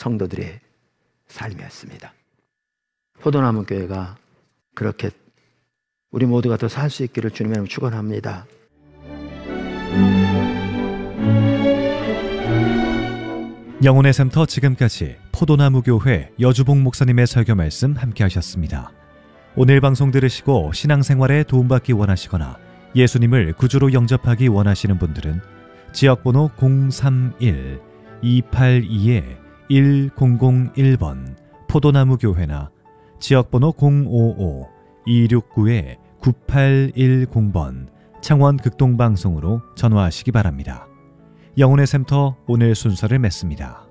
성도들의 삶이었습니다. 포도나무 교회가 그렇게 우리 모두가 더 살 수 있기를 주님의 이름으로 축원합니다. 영혼의 샘터 지금까지 포도나무 교회 여주봉 목사님의 설교 말씀 함께 하셨습니다. 오늘 방송 들으시고 신앙생활에 도움받기 원하시거나 예수님을 구주로 영접하기 원하시는 분들은 지역번호 031-282-1001번 포도나무 교회나 지역번호 055-269-9810번 창원 극동방송으로 전화하시기 바랍니다. 영혼의 샘터 오늘 순서를 맺습니다.